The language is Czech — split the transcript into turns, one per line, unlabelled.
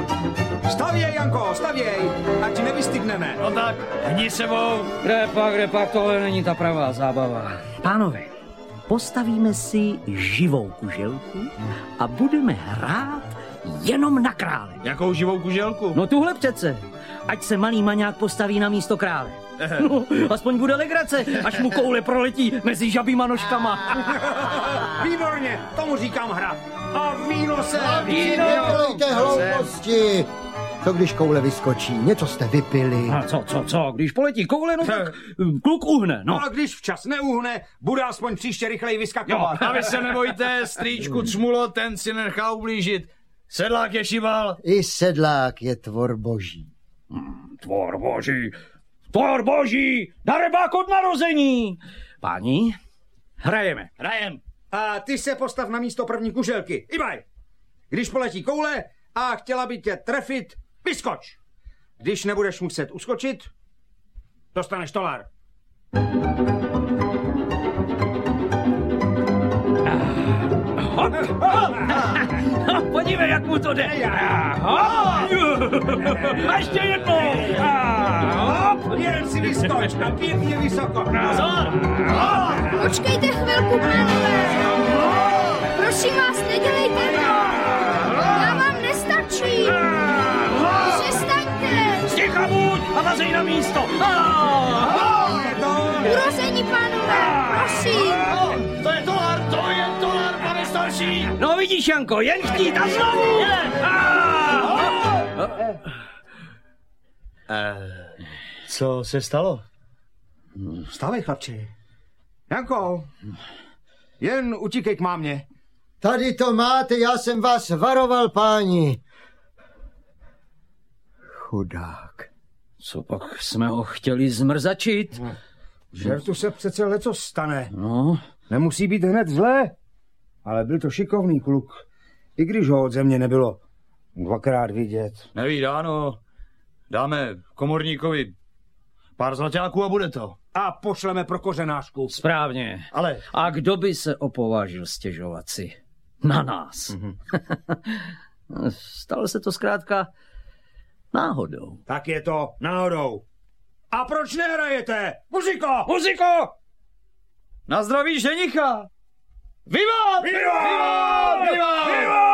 Stavěj, Janko, stavěj, ať nevystygneme.
No tak, hni sebou.
Kde pak, tohle není ta pravá zábava. Pánové, postavíme si živou kuželku a budeme hrát jenom na krále.
Jakou živou kuželku?
No tuhle přece. Ať se malý maňák postaví na místo krále. No, aspoň bude legrace, až mu koule proletí mezi žabýma nožkama.
Výborně, tomu říkám hra. A víno se...
Nedělejte hlouposti. Co když koule vyskočí? Něco jste vypili.
A co? Když poletí koule, no tak kluk uhne, no.
No a když včas neuhne, bude aspoň příště rychleji vyskakovat.
A vy se nebojte, strýčku Cmulo, ten si nechá ublížit. Sedlák je šival.
I sedlák je tvor boží.
Tvor boží, darebák od narození. Páni, hrajeme.
A ty se postav na místo první kuželky. Ibaj! Když poletí koule a chtěla by tě trefit, vyskoč. Když nebudeš muset uskočit, dostaneš tolar.
Podívej, jak mu to jde. A ještě jednou.
Jen si vyskoč a pěkně vysoko.
Počkejte chvilku, pánové. Prosím vás, nedělejte to. Já vám nestačí. Přestaňte.
Sticha buď a vazej na místo.
Urození, pánové, prosím.
To je tolar, pane starší.
No vidíš, Janko, jen chtít a znovu.
Co se stalo?
Vstávej, chlapči. Janko, jen utíkej k mámě.
Tady to máte, já jsem vás varoval, páni. Chudák.
Co pak jsme ho chtěli zmrzačit?
Žertu se přece leco stane.
No.
Nemusí být hned zlé, ale byl to šikovný kluk. I když ho od země nebylo dvakrát vidět.
Nevídáno. Dáme komorníkovi pár zlaťáků a bude to.
A pošleme pro kořenářku.
Správně.
Ale...
A kdo by se opovážil stěžovat si? Na nás. Stalo se to zkrátka náhodou.
Tak je to náhodou. A proč nehrajete? Muziko!
Na zdraví ženicha! Viva!
Viva! Viva! Viva!